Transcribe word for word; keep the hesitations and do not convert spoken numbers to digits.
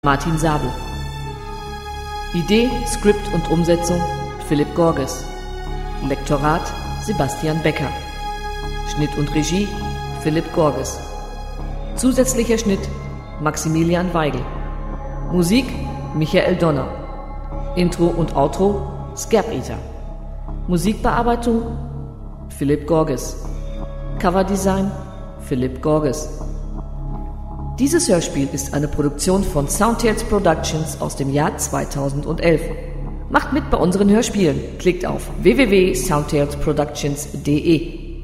Martin Sabel. Idee, Skript und Umsetzung Philipp Gorges. Lektorat Sebastian Becker. Schnitt und Regie Philipp Gorges. Zusätzlicher Schnitt Maximilian Weigel. Musik Michael Donner. Intro und Outro Scap Eater. Musikbearbeitung Philipp Gorges. Coverdesign Philipp Gorges. Dieses Hörspiel ist eine Produktion von Soundtales Productions aus dem Jahr zweitausendelf. Macht mit bei unseren Hörspielen. Klickt auf w w w punkt soundtales productions punkt d e.